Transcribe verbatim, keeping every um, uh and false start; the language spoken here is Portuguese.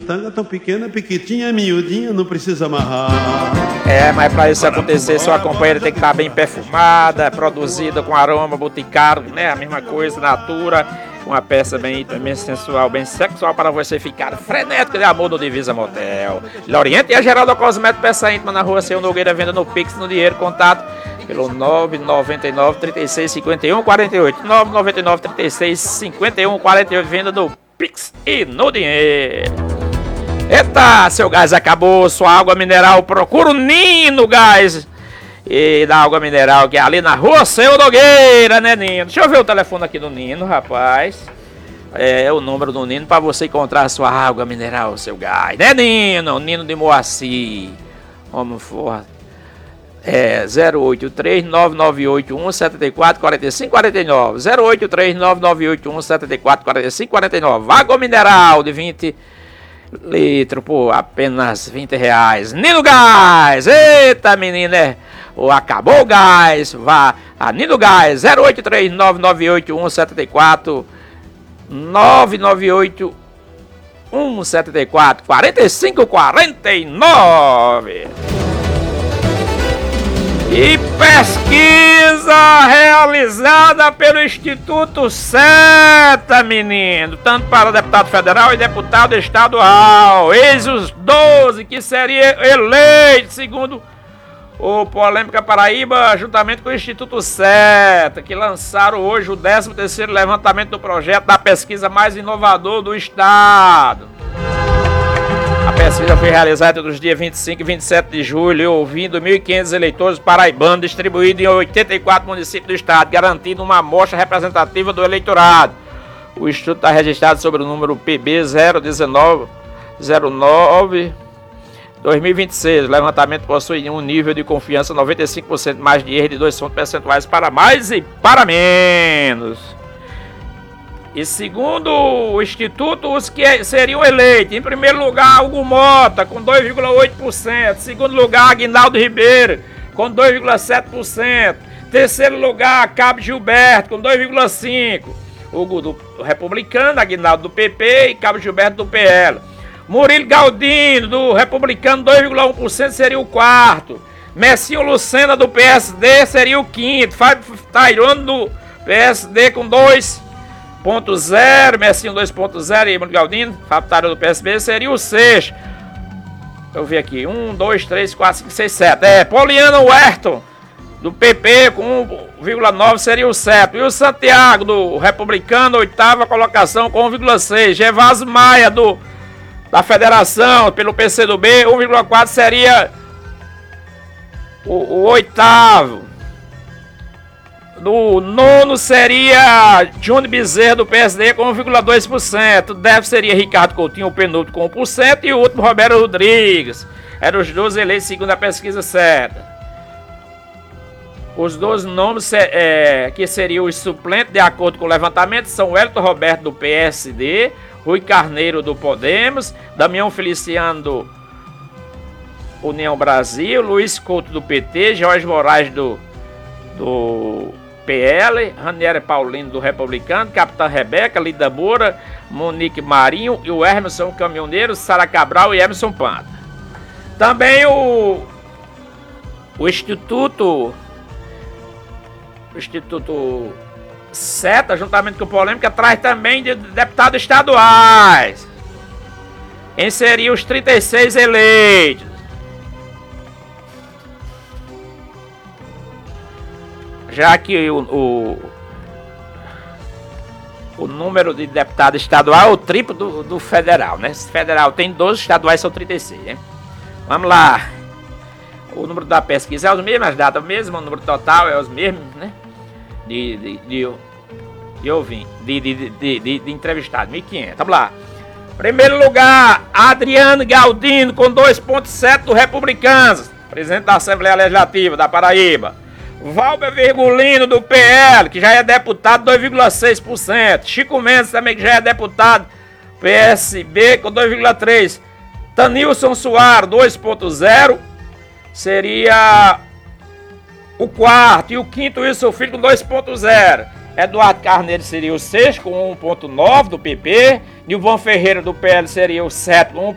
tanga tão pequena, piquitinha, miudinha, não precisa amarrar. É, mas pra isso acontecer, sua companheira tem que estar bem perfumada, produzida com aroma boticário, né? A mesma coisa, natura, uma peça bem, bem sensual, bem sexual para você ficar frenético de amor no Divisa Motel. Loriente e a Geraldo Cosmético, peça íntima na rua Seu Nogueira, venda no Pix, no dinheiro, contato pelo nove nove nove, três seis cinco um, quatro oito, nove nove nove, três seis cinco um, quatro oito, venda no Pix e no dinheiro. Eita, seu gás acabou, sua água mineral, procura o Nino Gás e da água mineral, que é ali na rua Seu Nogueira, né, Nino? Deixa eu ver o telefone aqui do Nino, rapaz. É, é o número do Nino para você encontrar a sua água mineral, seu gás, né, Nino? Nino de Moacir. Vamos for. É zero oito três, nove nove oito um, sete quatro, quatro cinco, quatro nove. zero oito três, nove nove oito um, sete quatro, quatro cinco, quatro nove. Água mineral de vinte litros por apenas vinte reais. Nino Gás. Eita, menina, é. Ou acabou o gás. Vá a Nino Gás. zero oito três, nove nove oito um, sete quatro, nove nove oito um, sete quatro, quatro cinco, quatro nove. E pesquisa realizada pelo Instituto SETA, menino, tanto para deputado federal e deputado estadual. Eis os doze que seria eleito, segundo o Polêmica Paraíba, juntamente com o Instituto SETA, que lançaram hoje o décimo terceiro levantamento do projeto da pesquisa mais inovador do estado. A pesquisa foi realizada entre os dias vinte e cinco e vinte e sete de julho, ouvindo mil e quinhentos eleitores paraibanos distribuídos em oitenta e quatro municípios do estado, garantindo uma amostra representativa do eleitorado. O estudo está registrado sobre o número P B zero um nove dois mil e vinte e seis. O levantamento possui um nível de confiança noventa e cinco por cento mais de erro de dois pontos percentuais para mais e para menos. E segundo o Instituto, os que seriam eleitos: em primeiro lugar, Hugo Mota, com dois vírgula oito por cento. Segundo lugar, Aguinaldo Ribeiro, com dois vírgula sete por cento. Terceiro lugar, Cabo Gilberto, com dois vírgula cinco por cento. Hugo do Republicano, Aguinaldo do P P e Cabo Gilberto do P L. Murilo Galdino, do Republicano, dois vírgula um por cento, seria o quarto. Messinho Lucena, do P S D, seria o quinto. Fábio Tairone, do P S D, com dois ponto zero, Messinho dois ponto zero e Murilo Galdino, Fábio Tairone, do P S B, seria o sexto. Eu vi aqui, um, dois, três, quatro, cinco, seis, sete. É, Poliana Huerton, do P P, com um vírgula nove, seria o sétimo. E o Santiago, do Republicano, oitava colocação, com um vírgula seis. Gervásio Maia, do da Federação, pelo P C do B, um vírgula quatro seria o, o oitavo. No nono seria Júnior Bezerra, do P S D, com um vírgula dois por cento. O décimo seria Ricardo Coutinho, o penúltimo, com um por cento. E o último, Roberto Rodrigues. Eram os doze eleitos segundo a pesquisa certa. Os doze nomes é, que seriam os suplentes, de acordo com o levantamento, são Wellington Roberto, do P S D, Rui Carneiro, do Podemos, Damião Feliciano, do União Brasil, Luiz Couto, do P T, Jorge Moraes, do, do P L, Ranieri Paulino, do Republicano, Capitã Rebeca, Lida Moura, Monique Marinho e o Emerson Caminhoneiro, Sara Cabral e Emerson Panta. Também o, o Instituto... O Instituto SETA, juntamente com o Polêmica, traz também de deputados estaduais. Inseriu os trinta e seis eleitos. Já que o, o, o número de deputados estadual é o triplo do, do federal, né? Federal tem doze, estaduais são trinta e seis, né? Vamos lá. O número da pesquisa é os mesmos, as datas mesmo, o número total é os mesmos, né? De, de, de, de ouvinte, de, de, de, de, de entrevistado, mil e quinhentos. Vamos lá. Primeiro lugar, Adriano Galdino, com dois vírgula sete do Republicanos, presidente da Assembleia Legislativa da Paraíba. Valber Virgulino, do P L, que já é deputado, dois vírgula seis por cento. Chico Mendes, também, que já é deputado, P S B, com dois vírgula três por cento. Tanilson Soares, dois vírgula zero, seria o quarto. E o quinto, Wilson Filho, com dois vírgula zero. Eduardo Carneiro seria o sexto, com um vírgula nove do P P. Nilvan Ferreira, do P L, seria o sétimo,